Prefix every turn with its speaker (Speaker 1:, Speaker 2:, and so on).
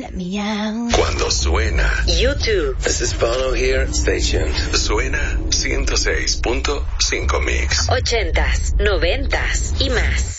Speaker 1: Let me out.
Speaker 2: Cuando suena
Speaker 3: YouTube.
Speaker 4: This is Bono here. Stay tuned.
Speaker 2: Suena 106.5 Mix.
Speaker 3: 80s, 90s y más.